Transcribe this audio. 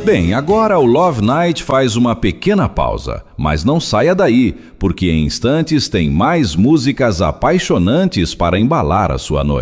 Bem, agora o Love Night faz uma pequena pausa, mas não saia daí, porque em instantes tem mais músicas apaixonantes para embalar a sua noite.